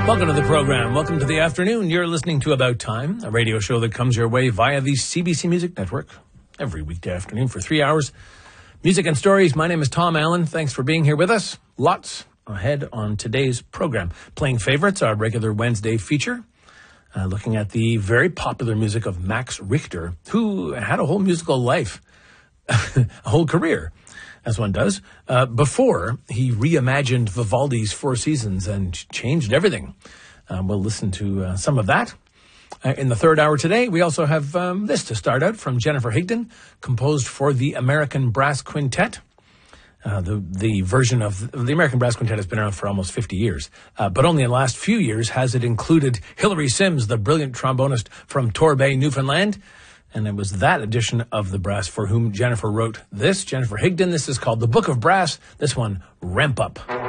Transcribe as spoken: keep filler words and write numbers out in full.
Welcome to the program. Welcome to the afternoon. You're listening to About Time, a radio show that comes your way via the C B C Music Network every weekday afternoon for three hours. Music and stories. My name is Tom Allen. Thanks for being here with us. Lots ahead on today's program. Playing Favorites, our regular Wednesday feature. Uh, looking at the very popular music of Max Richter, who had a whole musical life, a whole career, as one does, uh, before he reimagined Vivaldi's Four Seasons and changed everything. Uh, we'll listen to uh, some of that. Uh, in the third hour today, we also have um, this to start out from Jennifer Higdon, composed for the American Brass Quintet. Uh, the the version of the American Brass Quintet has been around for almost fifty years, uh, but only in the last few years has it included Hilary Sims, the brilliant trombonist from Torbay, Newfoundland. And it was that edition of the brass for whom Jennifer wrote this. Jennifer Higdon. This is called The Book of Brass. This one, Ramp Up.